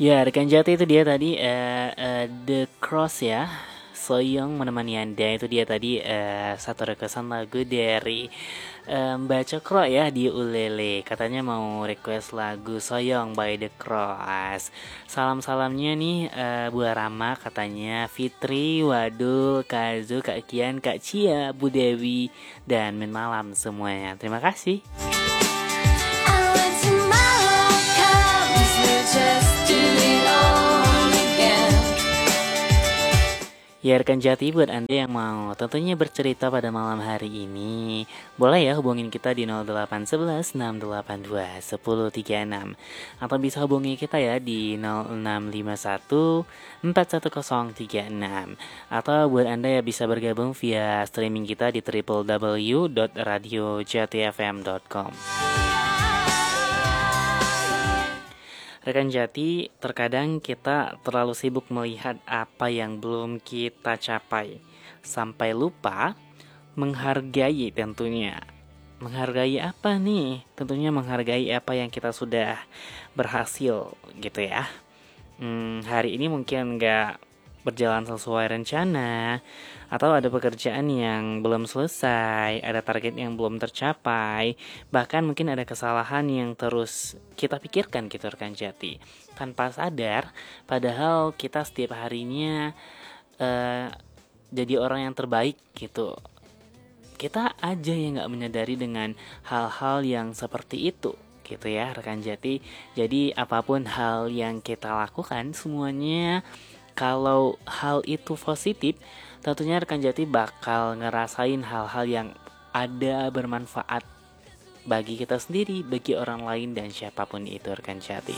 Ya, rekan jati itu dia tadi The Cross ya. Soyoung menemani Anda itu dia tadi satu requestan lagu dari Mbak Cokro ya di Ulele. Katanya mau request lagu Soyoung by The Cross. Salam-salamnya nih buat Rama katanya Fitri, Wadul, Kazu, Kak Kian, Kak Cia, Bu Dewi dan Min Malam semuanya. Terima kasih. Ya rekan jati buat Anda yang mau tentunya bercerita pada malam hari ini, boleh ya hubungin kita di 0811 682 1036 atau bisa hubungi kita ya di 0651 41036 atau buat Anda yang bisa bergabung via streaming kita di www.radiojatfm.com. Rekan jati, terkadang kita terlalu sibuk melihat apa yang belum kita capai, sampai lupa menghargai tentunya. Menghargai apa nih? Tentunya menghargai apa yang kita sudah berhasil gitu ya. Hari ini mungkin nggak berjalan sesuai rencana, atau ada pekerjaan yang belum selesai, ada target yang belum tercapai, bahkan mungkin ada kesalahan yang terus kita pikirkan gitu rekan jati, tanpa sadar, padahal kita setiap harinya jadi orang yang terbaik gitu. Kita aja yang nggak menyadari dengan hal-hal yang seperti itu gitu ya rekan jati. Jadi apapun hal yang kita lakukan semuanya, kalau hal itu positif, tentunya rekan jati bakal ngerasain hal-hal yang ada bermanfaat bagi kita sendiri, bagi orang lain dan siapapun itu rekan jati.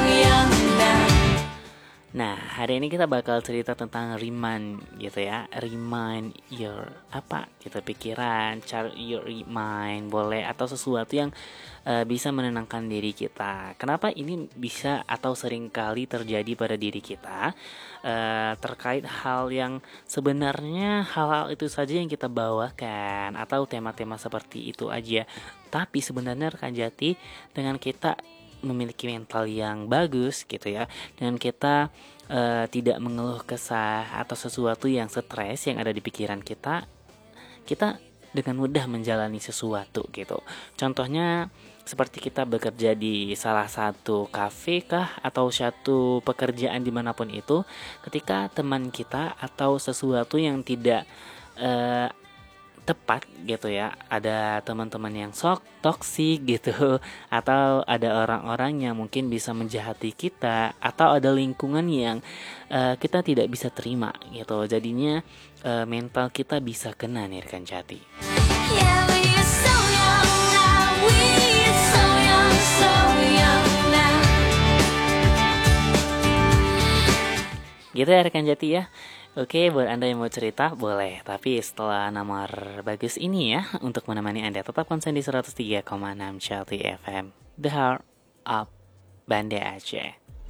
Nah, hari ini kita bakal cerita tentang remind gitu ya. Remind your apa gitu pikiran, cara your remind boleh atau sesuatu yang bisa menenangkan diri kita. Kenapa ini bisa atau sering kali terjadi pada diri kita terkait hal yang sebenarnya hal-hal itu saja yang kita bawakan atau tema-tema seperti itu aja. Tapi sebenarnya rekan jati, dengan kita memiliki mental yang bagus gitu ya, dan kita tidak mengeluh kesah atau sesuatu yang stres yang ada di pikiran kita, kita dengan mudah menjalani sesuatu gitu. Contohnya seperti kita bekerja di salah satu kafe kah atau suatu pekerjaan dimanapun itu, ketika teman kita atau sesuatu yang tidak tepat gitu ya, ada teman-teman yang toksik gitu, atau ada orang-orang yang mungkin bisa menjahati kita, atau ada lingkungan yang kita tidak bisa terima gitu, jadinya mental kita bisa kena nih rekan jati. Gitu ya rekan jati ya. Oke, buat Anda yang mau cerita boleh, tapi setelah nomor bagus ini ya, untuk menemani Anda tetap konsen di 103,6 Chalti FM, The Heart of Banda Aceh.